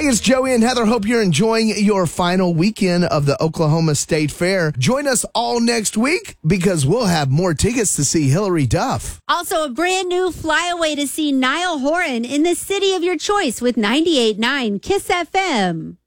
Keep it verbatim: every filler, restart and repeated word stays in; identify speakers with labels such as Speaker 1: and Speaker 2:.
Speaker 1: Hey, it's Joey and Heather. Hope you're enjoying your final weekend of the Oklahoma State Fair. Join us all next week because we'll have more tickets to see Hillary Duff.
Speaker 2: Also, a brand new flyaway to see Niall Horan in the city of your choice with ninety-eight point nine Kiss F M.